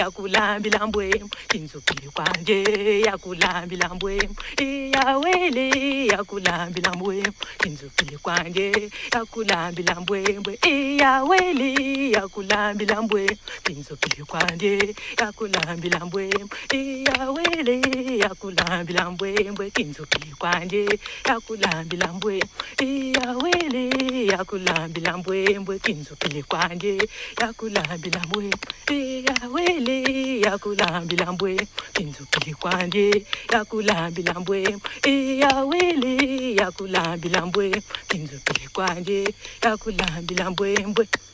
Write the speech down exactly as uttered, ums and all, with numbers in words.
yakulambila mbwembwe inzukile kwanje yakulambila mbwembwe iyawele yakulambila mbwembwe inzukile kwanje yakulambila mbwembwe iyawele yakulambila mbwembwe inzukile kwanje yakulambila mbwembwe iyawele yakulambila mbwembwe inzukile kwanje yakulambila mbwembwe iyawele yakulambila mbwembwe inzukile kwanje yakulambila mbwembwe iyawele yakulambila mbwembwe inzukile kwanje yakulambila mbwembwe iyawele yakulambila mbwembwe inzukile kwanje yakulambila mbwembwe.